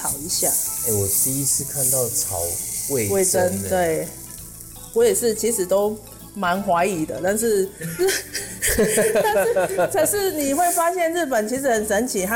炒一下。 我第一次看到炒味噌， 对，我也是，其实都蛮怀疑的，但是你会发现日本其实很神奇，